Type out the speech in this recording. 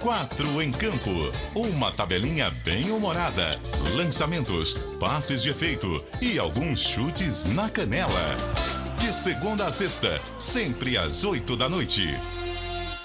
Quatro em campo, uma tabelinha bem humorada, lançamentos, passes de efeito e alguns chutes na canela. De segunda a sexta, sempre às 8 da noite.